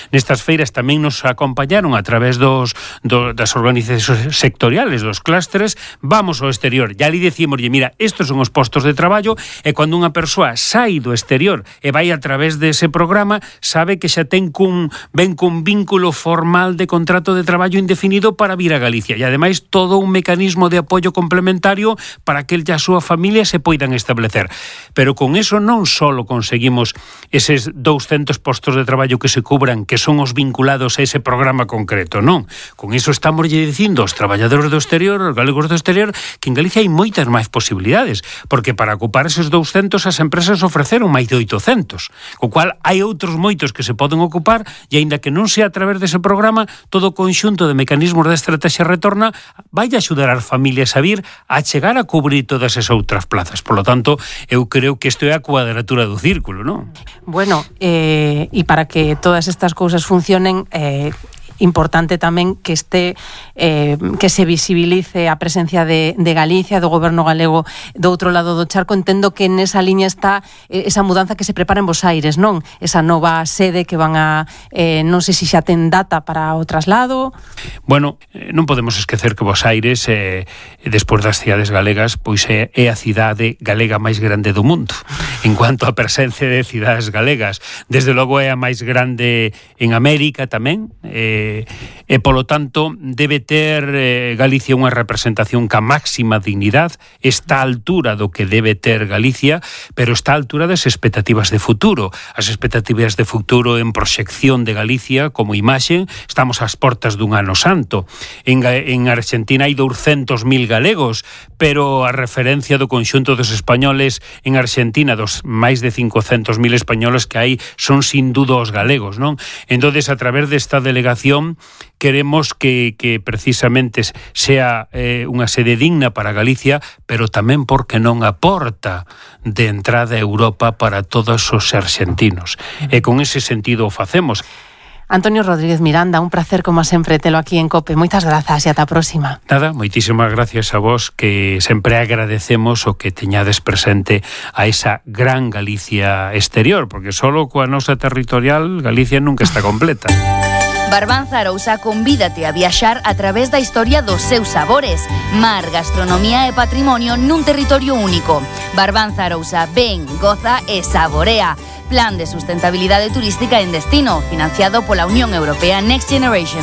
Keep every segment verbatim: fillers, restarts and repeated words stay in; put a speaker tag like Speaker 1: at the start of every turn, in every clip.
Speaker 1: Nestas feiras tamén nos acompañaron a través dos, do, das organizacións sectoriales, dos clústeres. Vamos ao exterior, e ali decimoslle, mira, estes son os postos de traballo, e cando unha persoa sai do exterior e vai a través dese programa, sabe que xa ten cun, ben cun vínculo formal de contrato de traballo indefinido para vir a Galicia, e ademais todo un mecanismo de apoio complementario para que el e a súa familia se poidan establecer. Pero con eso non só conseguimos eses douscentos postos de traballo que se cubran, que son os vinculados a ese programa concreto, non. Con eso estamos lle dicindo aos traballadores do exterior, aos galegos do exterior, que en Galicia hai moitas máis posibilidades, porque para ocupar eses douscentos as empresas ofreceron máis de oitocentos, co cual hai outros moitos que se poden ocupar, e aínda que non sea a través dese programa, todo o conxunto de mecanismos da estrategia retorna vai axudar as familias a vir a chegar a cubrir todas esas outras plazas. Por lo tanto, eu creo que isto é a cuadratura do círculo, non?
Speaker 2: Bueno, eh, e para que todas estas cousas funcionen, eh, importante tamén que este eh, que se visibilice a presencia de, de Galicia, do goberno galego do outro lado do charco. Entendo que nesa liña está eh, esa mudanza que se prepara en Bos Aires, non? Esa nova sede que van a eh, non sei se xa ten data para o traslado.
Speaker 1: Bueno, non podemos esquecer que Bos Aires, eh, despois das cidades galegas, pois é, é a cidade galega máis grande do mundo en cuanto a presencia de cidades galegas. Desde logo é a máis grande en América tamén, eh, e polo tanto debe ter eh, Galicia unha representación ca máxima dignidade, está a altura do que debe ter Galicia, pero está a altura das expectativas de futuro. As expectativas de futuro en proxección de Galicia como imaxe, estamos ás portas dun ano santo. En, en Argentina hai douscentos mil galegos, pero a referencia do conxunto dos españoles en Argentina, dos máis de cincocentos mil españoles que hai, son sin duda os galegos, non? Entonces, a través desta delegación queremos que, que precisamente sea eh, unha sede digna para Galicia, pero tamén porque non aporta de entrada a Europa para todos os argentinos. E con ese sentido o facemos.
Speaker 2: Antonio Rodríguez Miranda, un placer como sempre telo aquí en COPE. Moitas grazas e ata a próxima.
Speaker 1: Nada, moitísimas gracias a vos, que sempre agradecemos o que teñades presente a esa gran Galicia exterior, porque solo coa nosa territorial Galicia nunca está completa.
Speaker 3: Barbanza Arousa convídate a viaxar a través da historia dos seus sabores. Mar, gastronomía e patrimonio nun territorio único. Barbanza Arousa, ven, goza e saborea. Plan de sustentabilidade turística en destino, financiado pola Unión Europea Next Generation.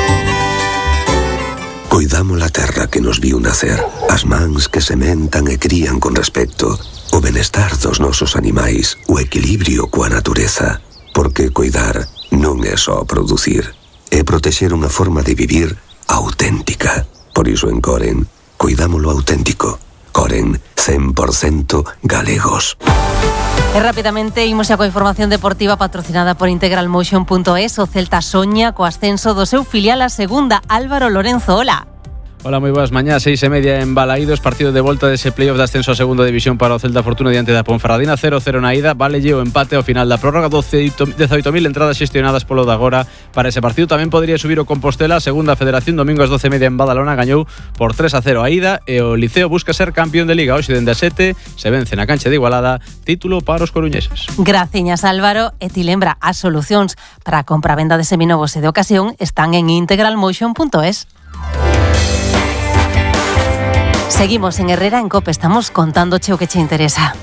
Speaker 4: Coidamos a terra que nos viu nacer, as mans que sementan e crían con respecto, o benestar dos nosos animais, o equilibrio coa natureza. Porque coidar non é só producir, é protexer unha forma de vivir auténtica. Por iso en Coren, coidámolo auténtico. Coren, cen por ciento galegos.
Speaker 2: E rapidamente imos a coa información deportiva patrocinada por integral motion punto es. O Celta soña co ascenso do seu filial a segunda. Álvaro Lorenzo, hola.
Speaker 5: Hola, moi boas mañás, seis e media en Balaídos, partido de volta dese playoff de ascenso a segunda división para o Celta Fortuna diante da Ponferradina, cero cero na ida, valelle o empate ao final da prórroga, dezaoito mil entradas xestionadas polo de agora para ese partido. Tamén podría subir o Compostela, segunda federación, domingo ás doce e media en Badalona, gañou por tres a cero a ida, e o Liceo busca ser campeón de Liga, hoxe dende a sete, se vence na cancha de Igualada, título para os coruñeses.
Speaker 2: Graciñas, Álvaro, e ti lembra, as solucións para a compra-venda de seminovos e de ocasión están en integral motion punto es. Seguimos en Herrera en COPE, estamos contándoche o que che interesa.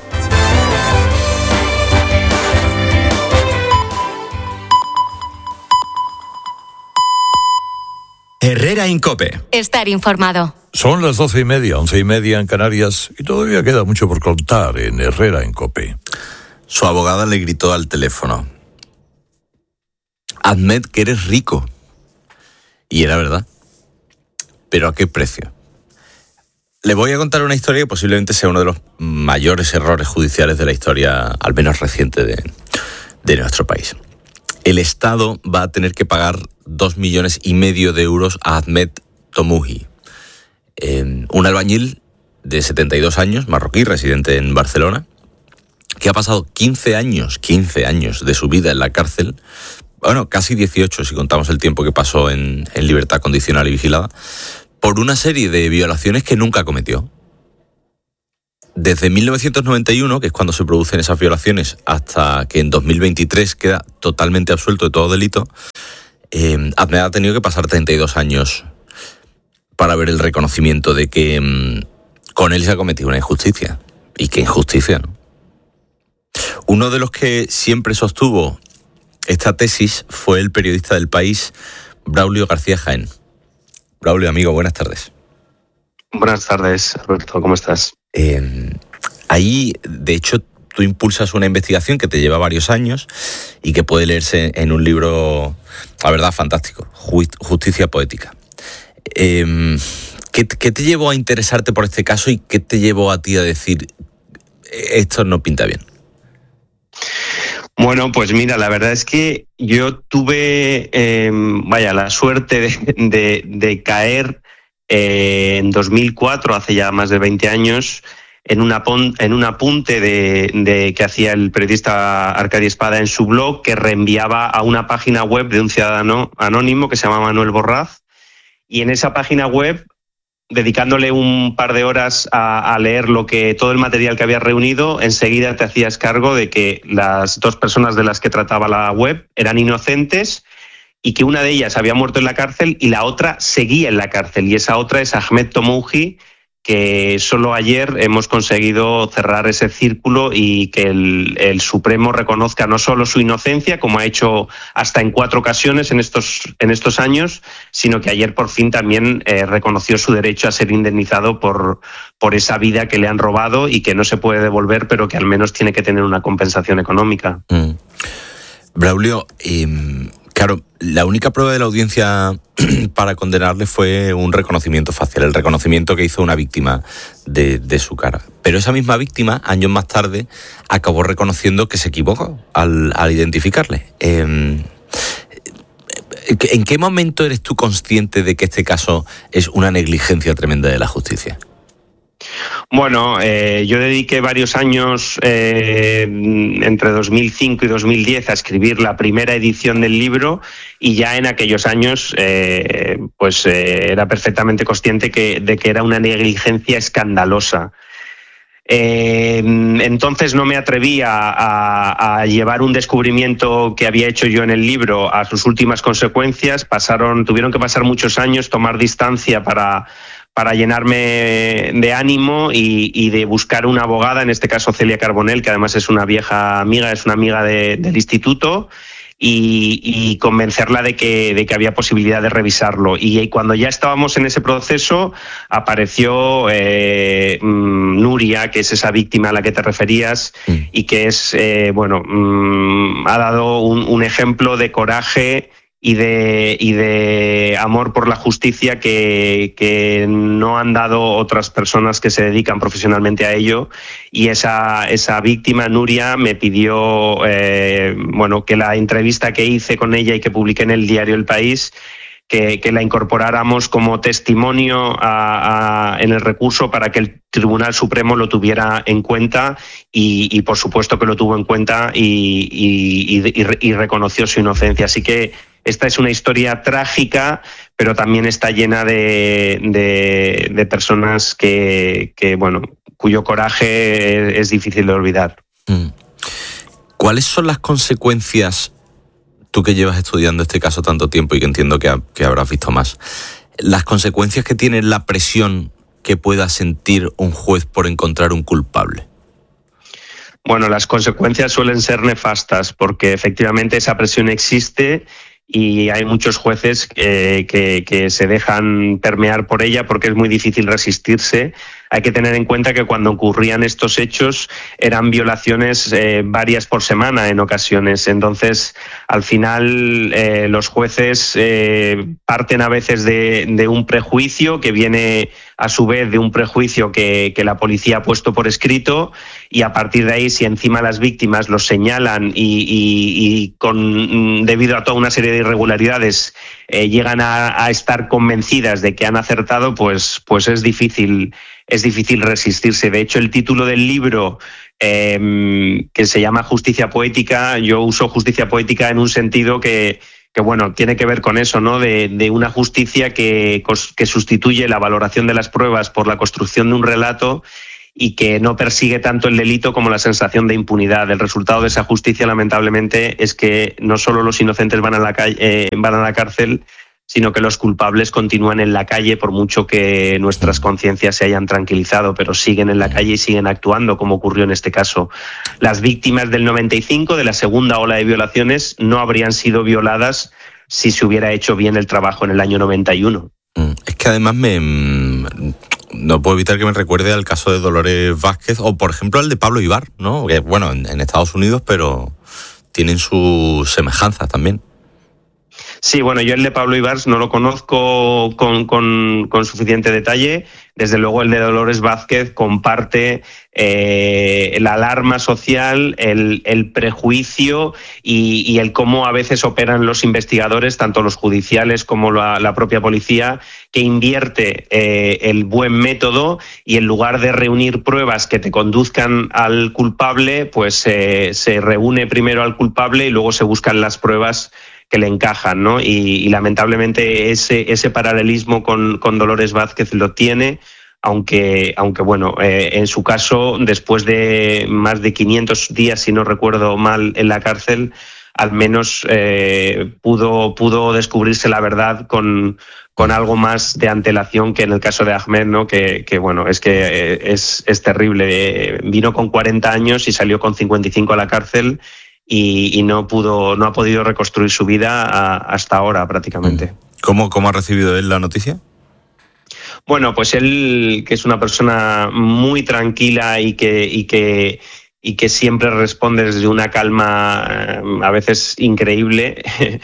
Speaker 6: Herrera en COPE.
Speaker 7: Estar informado.
Speaker 8: Son las doce y media, once y media en Canarias, y todavía queda mucho por contar en Herrera en COPE.
Speaker 6: Su abogada le gritó al teléfono: admit que eres rico. Y era verdad. ¿Pero a qué precio? Le voy a contar una historia que posiblemente sea uno de los mayores errores judiciales de la historia, al menos reciente, de, de nuestro país. El Estado va a tener que pagar dos millones y medio de euros a Ahmed Tomouhi, eh, un albañil de setenta y dos años, marroquí, residente en Barcelona, que ha pasado quince años, quince años de su vida en la cárcel, bueno, casi dieciocho si contamos el tiempo que pasó en, en libertad condicional y vigilada, por una serie de violaciones que nunca cometió. Desde mil novecientos noventa y uno, que es cuando se producen esas violaciones, hasta que en dos mil veintitrés queda totalmente absuelto de todo delito, eh, Aznar ha tenido que pasar treinta y dos años para ver el reconocimiento de que eh, con él se ha cometido una injusticia. Y qué injusticia, ¿no? Uno de los que siempre sostuvo esta tesis fue el periodista del País, Braulio García Jaén. Braulio, amigo, buenas tardes.
Speaker 7: Buenas tardes, Alberto, ¿cómo estás?
Speaker 6: Eh, ahí, de hecho, tú impulsas una investigación que te lleva varios años y que puede leerse en un libro, la verdad, fantástico, Justicia Poética. Eh, ¿qué, ¿Qué te llevó a interesarte por este caso y qué te llevó a ti a decir esto no pinta bien?
Speaker 7: Bueno, pues mira, la verdad es que yo tuve, eh, vaya, la suerte de, de, de caer eh, en dos mil cuatro, hace ya más de veinte años, en, una pon, en un apunte de, de que hacía el periodista Arcadi Espada en su blog, que reenviaba a una página web de un ciudadano anónimo que se llama Manuel Borraz, y en esa página web, dedicándole un par de horas a, a leer lo que todo el material que había reunido, enseguida te hacías cargo de que las dos personas de las que trataba la web eran inocentes y que una de ellas había muerto en la cárcel y la otra seguía en la cárcel. Y esa otra es Ahmed Tomouji, que solo ayer hemos conseguido cerrar ese círculo y que el, el Supremo reconozca no solo su inocencia, como ha hecho hasta en cuatro ocasiones en estos, en estos años, sino que ayer por fin también eh, reconoció su derecho a ser indemnizado por, por esa vida que le han robado y que no se puede devolver, pero que al menos tiene que tener una compensación económica.
Speaker 6: Mm. Braulio, eh, claro, la única prueba de la audiencia para condenarle fue un reconocimiento facial, el reconocimiento que hizo una víctima de, de su cara. Pero esa misma víctima, años más tarde, acabó reconociendo que se equivocó al, al identificarle. Eh, ¿En qué momento eres tú consciente de que este caso es una negligencia tremenda de la justicia?
Speaker 7: Bueno, eh, yo dediqué varios años, eh, entre dos mil cinco y dos mil diez, a escribir la primera edición del libro y ya en aquellos años eh, pues eh, era perfectamente consciente que, de que era una negligencia escandalosa. Eh, entonces no me atreví a, a, a llevar un descubrimiento que había hecho yo en el libro a sus últimas consecuencias. Pasaron, tuvieron que pasar muchos años, tomar distancia para... para llenarme de ánimo y, y de buscar una abogada, en este caso Celia Carbonell, que además es una vieja amiga, es una amiga de, del instituto, y, y convencerla de que, de que había posibilidad de revisarlo. Y, y cuando ya estábamos en ese proceso, apareció eh, mmm, Nuria, que es esa víctima a la que te referías, mm. y que es, eh, bueno, mmm, ha dado un, un ejemplo de coraje y de, y de amor por la justicia que, que no han dado otras personas que se dedican profesionalmente a ello. Y esa, esa víctima, Nuria, me pidió eh, bueno, que la entrevista que hice con ella y que publiqué en el diario El País, que, que la incorporáramos como testimonio a, a, en el recurso para que el Tribunal Supremo lo tuviera en cuenta y, y por supuesto que lo tuvo en cuenta y, y, y, y reconoció su inocencia. Así que esta es una historia trágica, pero también está llena de, de, de personas que, que, bueno, cuyo coraje es difícil de olvidar.
Speaker 6: ¿Cuáles son las consecuencias, tú que llevas estudiando este caso tanto tiempo y que entiendo que, ha, que habrás visto más, las consecuencias que tiene la presión que pueda sentir un juez por encontrar un culpable?
Speaker 7: Bueno, las consecuencias suelen ser nefastas porque efectivamente esa presión existe y hay muchos jueces eh, que, que se dejan permear por ella porque es muy difícil resistirse. Hay que tener en cuenta que cuando ocurrían estos hechos eran violaciones eh, varias por semana en ocasiones. Entonces, al final, eh, los jueces eh, parten a veces de, de un prejuicio que viene a su vez de un prejuicio que, que la policía ha puesto por escrito, y a partir de ahí, si encima las víctimas los señalan y, y, y con, debido a toda una serie de irregularidades eh, llegan a, a estar convencidas de que han acertado, pues, pues es difícil es difícil resistirse. De hecho, el título del libro, eh, que se llama Justicia Poética, yo uso justicia poética en un sentido que, que bueno, tiene que ver con eso, ¿no? De, de una justicia que, que sustituye la valoración de las pruebas por la construcción de un relato y que no persigue tanto el delito como la sensación de impunidad. El resultado de esa justicia, lamentablemente, es que no solo los inocentes van a la calle, eh, van a la cárcel, sino que los culpables continúan en la calle, por mucho que nuestras conciencias se hayan tranquilizado, pero siguen en la calle y siguen actuando, como ocurrió en este caso. Las víctimas del noventa y cinco, de la segunda ola de violaciones, no habrían sido violadas si se hubiera hecho bien el trabajo en el año noventa y uno.
Speaker 6: Es que además me... no puedo evitar que me recuerde al caso de Dolores Vázquez o, por ejemplo, al de Pablo Ibar, ¿no? Que, bueno, en, en Estados Unidos, pero tienen sus semejanzas también.
Speaker 7: Sí, bueno, yo el de Pablo Ibar no lo conozco con, con, con suficiente detalle. Desde luego el de Dolores Vázquez comparte eh, la alarma social, el, el prejuicio y, y el cómo a veces operan los investigadores, tanto los judiciales como la, la propia policía, que invierte eh, el buen método y en lugar de reunir pruebas que te conduzcan al culpable, pues eh, se reúne primero al culpable y luego se buscan las pruebas que le encajan, ¿no? Y, y lamentablemente ese, ese paralelismo con, con Dolores Vázquez lo tiene, aunque, aunque bueno, eh, en su caso, después de más de quinientos días, si no recuerdo mal, en la cárcel, al menos eh, pudo, pudo descubrirse la verdad con, con algo más de antelación que en el caso de Ahmed, ¿no? Que, que bueno, es que eh, es, es terrible. Eh, vino con cuarenta años y salió con cincuenta y cinco a la cárcel. Y, y no pudo, no ha podido reconstruir su vida a, hasta ahora prácticamente.
Speaker 6: ¿Cómo, ¿Cómo ha recibido él la noticia?
Speaker 7: Bueno, pues él, que es una persona muy tranquila y que, y que, y que siempre responde desde una calma a veces increíble,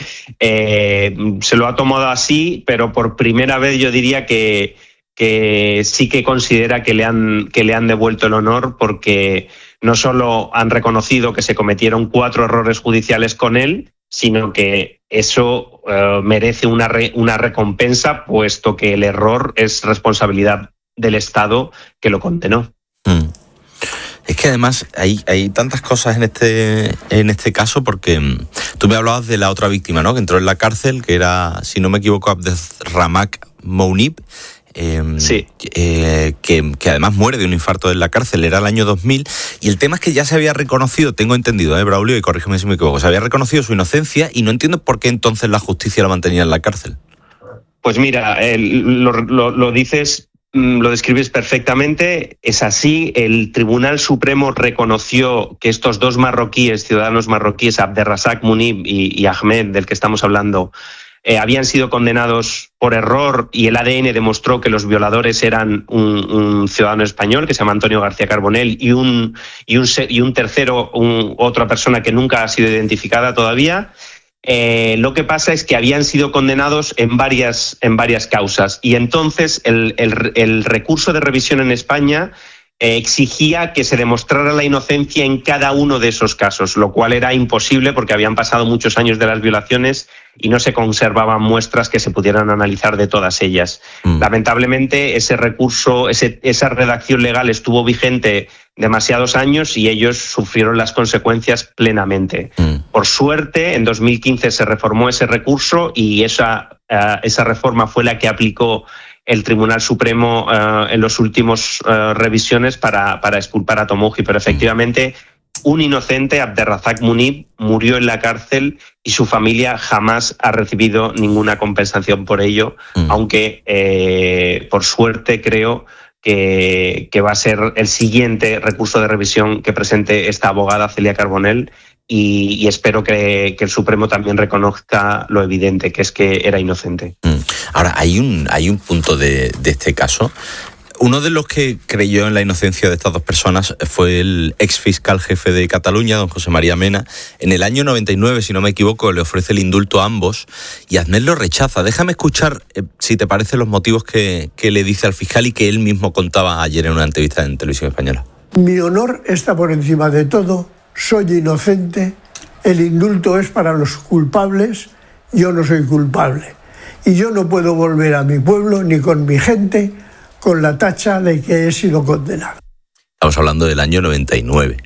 Speaker 7: eh, se lo ha tomado así, pero por primera vez yo diría que, que sí que considera que le han, que le han devuelto el honor, porque no solo han reconocido que se cometieron cuatro errores judiciales con él, sino que eso eh, merece una, re, una recompensa, puesto que el error es responsabilidad del Estado que lo condenó.
Speaker 6: Mm. Es que además hay, hay tantas cosas en este, en este caso, porque tú me hablabas de la otra víctima, ¿no? Que entró en la cárcel, que era, si no me equivoco, Abdelramak Mounib. Eh,
Speaker 7: sí.
Speaker 6: eh, que, que además muere de un infarto en la cárcel, era el año dos mil, y el tema es que ya se había reconocido, tengo entendido, ¿eh, Braulio? Y corrígeme si me equivoco, se había reconocido su inocencia y no entiendo por qué entonces la justicia la mantenía en la cárcel.
Speaker 7: Pues mira, eh, lo, lo, lo dices, lo describes perfectamente, es así. El Tribunal Supremo reconoció que estos dos marroquíes, ciudadanos marroquíes, Abdelrazak Mounib y, y Ahmed, del que estamos hablando, Eh, habían sido condenados por error, y el A D N demostró que los violadores eran un, un ciudadano español que se llama Antonio García Carbonell y un, y un, y un tercero, un, otra persona que nunca ha sido identificada todavía. Eh, lo que pasa es que habían sido condenados en varias, en varias causas, y entonces el, el, el recurso de revisión en España Eh, exigía que se demostrara la inocencia en cada uno de esos casos, lo cual era imposible porque habían pasado muchos años de las violaciones y no se conservaban muestras que se pudieran analizar de todas ellas. Mm. Lamentablemente ese recurso, ese, esa redacción legal estuvo vigente demasiados años y ellos sufrieron las consecuencias plenamente. Mm. Por suerte, en dos mil quince se reformó ese recurso y esa, uh, esa reforma fue la que aplicó el Tribunal Supremo uh, en los últimos uh, revisiones para, para exculpar a Tomoji, pero efectivamente un inocente, Abdelrazak Mounib, murió en la cárcel y su familia jamás ha recibido ninguna compensación por ello, mm. aunque eh, por suerte creo que, que va a ser el siguiente recurso de revisión que presente esta abogada Celia Carbonell, y, y espero que, que el Supremo también reconozca lo evidente, que es que era inocente.
Speaker 6: Mm. Ahora, hay un, hay un punto de, de este caso. Uno de los que creyó en la inocencia de estas dos personas fue el ex fiscal jefe de Cataluña, don José María Mena. En el año noventa y nueve, si no me equivoco, le ofrece el indulto a ambos y Ahmed lo rechaza. Déjame escuchar, eh, si te parece, los motivos que, que le dice al fiscal y que él mismo contaba ayer en una entrevista en Televisión Española.
Speaker 9: Mi honor está por encima de todo, soy inocente, el indulto es para los culpables, yo no soy culpable. Y yo no puedo volver a mi pueblo ni con mi gente con la tacha de que he sido condenado.
Speaker 6: Estamos hablando del año noventa y nueve.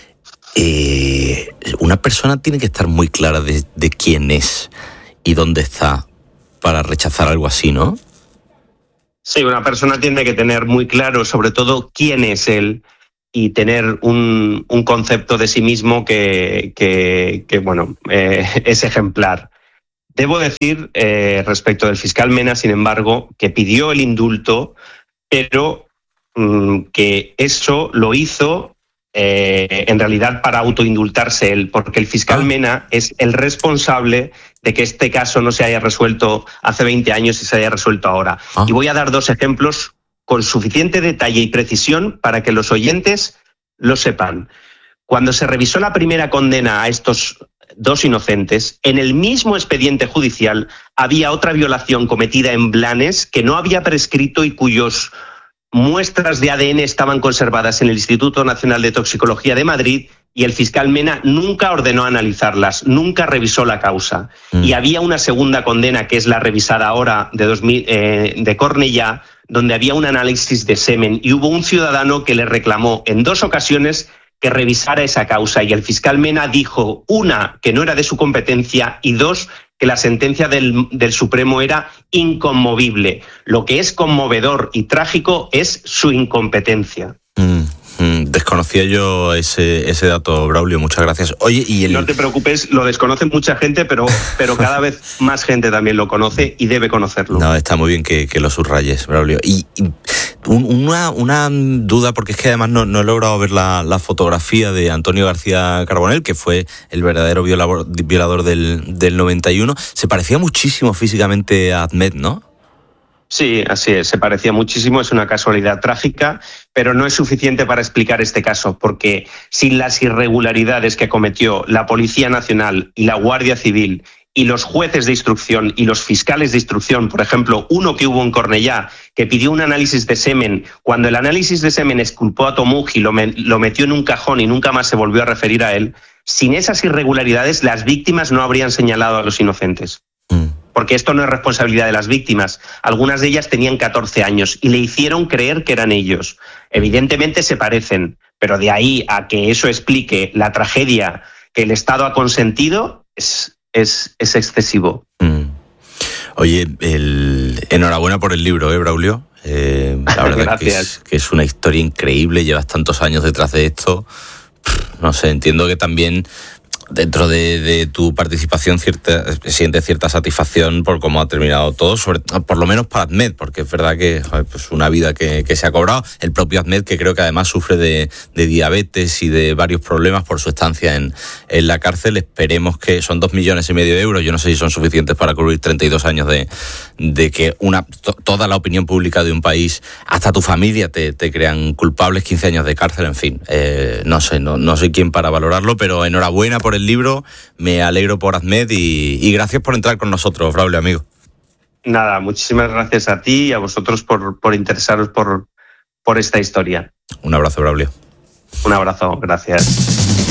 Speaker 6: Eh, una persona tiene que estar muy clara de, de quién es y dónde está para rechazar algo así, ¿no?
Speaker 7: Sí, una persona tiene que tener muy claro, sobre todo, quién es él y tener un, un concepto de sí mismo que, que, que bueno, eh, es ejemplar. Debo decir, eh, respecto del fiscal Mena, sin embargo, que pidió el indulto, pero mmm, que eso lo hizo eh, en realidad para autoindultarse él, porque el fiscal Mena es el responsable de que este caso no se haya resuelto hace veinte años y se haya resuelto ahora. Ah. Y voy a dar dos ejemplos con suficiente detalle y precisión para que los oyentes lo sepan. Cuando se revisó la primera condena a estos dos inocentes, en el mismo expediente judicial había otra violación cometida en Blanes que no había prescrito y cuyos muestras de A D N estaban conservadas en el Instituto Nacional de Toxicología de Madrid, y el fiscal Mena nunca ordenó analizarlas, nunca revisó la causa. Mm. Y había una segunda condena, que es la revisada ahora de, dos mil, eh, de Cornellá, donde había un análisis de semen, y hubo un ciudadano que le reclamó en dos ocasiones que revisara esa causa, y el fiscal Mena dijo, una, que no era de su competencia, y dos, que la sentencia del, del Supremo era inconmovible. Lo que es conmovedor y trágico es su incompetencia.
Speaker 6: Mm, mm, desconocía yo ese, ese dato, Braulio, muchas gracias. Oye, y el...
Speaker 7: No te preocupes, lo desconoce mucha gente, pero, pero cada vez más gente también lo conoce y debe conocerlo.
Speaker 6: No, está muy bien que, que lo subrayes, Braulio. Y, y una, una duda, porque es que además no, no he logrado ver la, la fotografía de Antonio García Carbonell, que fue el verdadero violador, violador del, del noventa y uno. Se parecía muchísimo físicamente a Ahmed, ¿no?
Speaker 7: Sí, así es, se parecía muchísimo, es una casualidad trágica, pero no es suficiente para explicar este caso, porque sin las irregularidades que cometió la Policía Nacional y la Guardia Civil y los jueces de instrucción y los fiscales de instrucción, por ejemplo, uno que hubo en Cornellá, que pidió un análisis de semen, cuando el análisis de semen exculpó a Tomuji, lo, me, lo metió en un cajón y nunca más se volvió a referir a él, sin esas irregularidades las víctimas no habrían señalado a los inocentes. Mm. Porque esto no es responsabilidad de las víctimas. Algunas de ellas tenían catorce años y le hicieron creer que eran ellos. Evidentemente se parecen, pero de ahí a que eso explique la tragedia que el Estado ha consentido, es... Es, es excesivo. Mm.
Speaker 6: Oye, el... enhorabuena por el libro, ¿eh, Braulio? Eh, la verdad que es, que es una historia increíble, llevas tantos años detrás de esto. No sé, entiendo que también dentro de, de tu participación cierta, sientes cierta satisfacción por cómo ha terminado todo, sobre, por lo menos para Ahmed, porque es verdad que joder, pues una vida que, que se ha cobrado. El propio Ahmed, que creo que además sufre de, de diabetes y de varios problemas por su estancia en, en la cárcel. Esperemos que son dos millones y medio de euros. Yo no sé si son suficientes para cubrir treinta y dos años de, de que una to, toda la opinión pública de un país, hasta tu familia, te, te crean culpables, quince años de cárcel, en fin. Eh, no sé, no, no soy quien para valorarlo, pero enhorabuena por el libro, me alegro por Ahmed y, y gracias por entrar con nosotros, Braulio, amigo.
Speaker 7: Nada, muchísimas gracias a ti y a vosotros por, por interesaros por, por esta historia.
Speaker 6: Un abrazo, Braulio.
Speaker 7: Un abrazo, gracias.